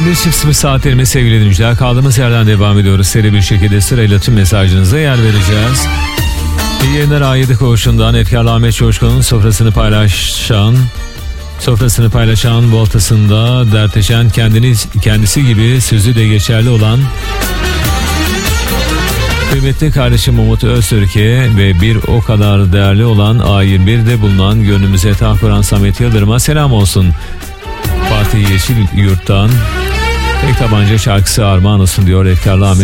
21.00 saatlerimiz sevgili dinleyiciler. Kaldığımız yerden devam ediyoruz. Seri bir şekilde sırayla tüm mesajınıza yer vereceğiz. İyi yayınlar A7 Koğuşu'ndan Efkarlı Ahmet Coşkun'un sofrasını paylaşan voltasında dertleşen kendisi gibi sözü de geçerli olan kıymetli kardeşim Umut Öztürk'e ve bir o kadar değerli olan A21'de bulunan gönlümüze taht kuran Samet Yıldırım'a selam olsun. Fatih Yeşil Yurt'tan tek tabanca şarkısı armağan olsun diyor Efkarlı Ahmet